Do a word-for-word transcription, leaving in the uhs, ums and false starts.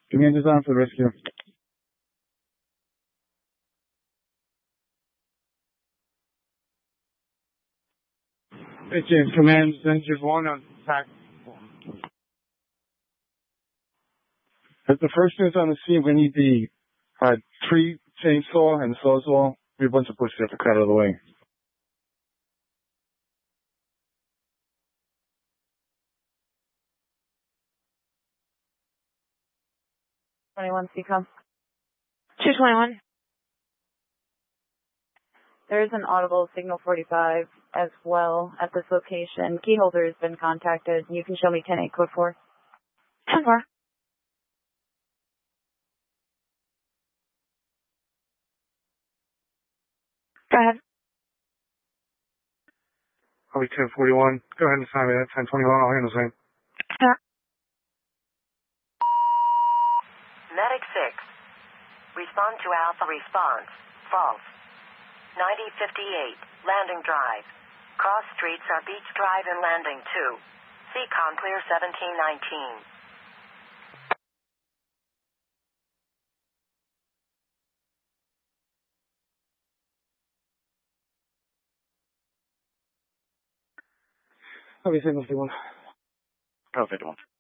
Command is on for the rescue. Hey, James, command, Engine one on attack. As the first unit's on the scene, we need the uh, tree chainsaw and the sawzall. We have a bunch of bushes have to cut out of the way. twenty-one, C com. two twenty-one. There is an audible signal forty-five as well at this location. Keyholder has been contacted. You can show me ten eight code four. ten four. Go ahead. I'll be ten forty-one. Go ahead and sign me that. ten twenty-one, I'll handle the same. Yeah. Medic six. Respond to Alpha response. False. ninety fifty-eight. Landing drive. Cross streets are Beach Drive and Landing two. C COM clear seventeen nineteen. I'll be signal fifty-one. Oh, fifty-one.